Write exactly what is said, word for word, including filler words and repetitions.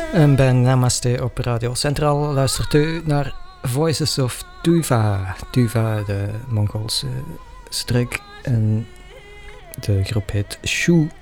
En bij Namaste op Radio Centraal luistert u naar Voices of Tuva. Tuva, de Mongoolse streek. En de groep heet Shu